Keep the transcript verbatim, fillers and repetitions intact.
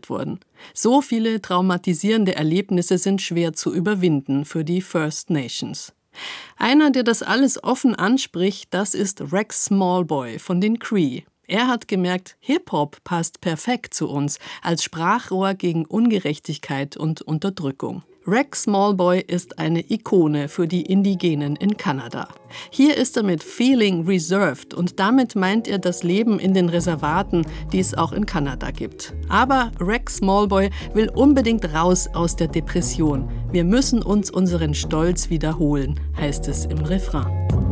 gemacht worden. So viele traumatisierende Erlebnisse sind schwer zu überwinden für die First Nations. Einer, der das alles offen anspricht, das ist Rex Smallboy von den Cree. Er hat gemerkt, Hip-Hop passt perfekt zu uns als Sprachrohr gegen Ungerechtigkeit und Unterdrückung. Rex Smallboy ist eine Ikone für die Indigenen in Kanada. Hier ist er mit Feeling Reserved und damit meint er das Leben in den Reservaten, die es auch in Kanada gibt. Aber Rex Smallboy will unbedingt raus aus der Depression. Wir müssen uns unseren Stolz wiederholen, heißt es im Refrain.